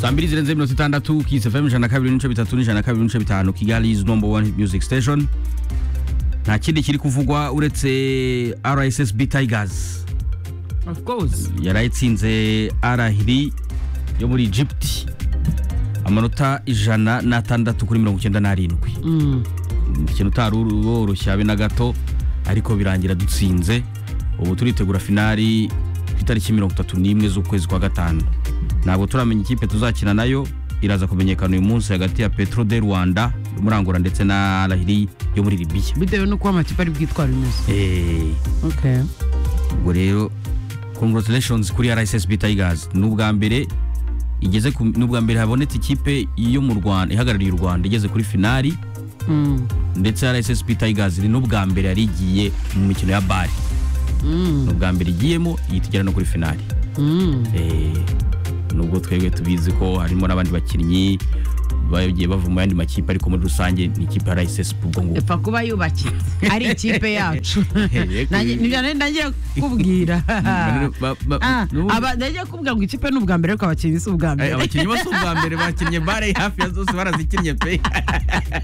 Sambiri zirenze 6 Kiss FM 102.3 Kigali is number one music station. Nta kindi kiri kuvugwa uretse RSSB Tigers. Of course. Yarayitsinze Al-Ahly yo muri Egypt. Amanota 106-97. Ikintu utaroroshya habe na gato ariko birangira dutsinze. Ubu turitegura finali itariki 31 z'ukwezi kwa gatanu. Ntabwo turamenya ikipe tuzakina nayo, iraza kumenyekana uyu munsi hagati ya Petro de Rwanda Murangura ndetse na Al-Ahly yo muri Libya. Bitewe no kwa amakipe ari bwitwara neza. Okay. Ubwo rero congratulations kuri RSSB Tigers. N'ubwa mbere habonetse ikipe yo mu Rwanda ihagarariye u Rwanda igeze kuri finali. Ndetse RSSB Tigers ni n'ubwa mbere yarigiye mu mikino ya bari. N'ubwa mbere igiyemo yitigera no kuri finali. Nubwo twebwe tubizi ko harimo n'abandi bakinnyi bagiye bava mu yandi makipe ariko muri rusange ni ikipe ya RSSB ubwo ngo epfa kuba yubakitse ari ikipe yacu. Nagiye kubwira nagiye kubwira ngo ikipe n'ubwa mbere ariko abakinnyi si ubwa mbere. Abakinnyi bose ubwa mbere bakinnye bare hafi ya zose barazikinnye pe.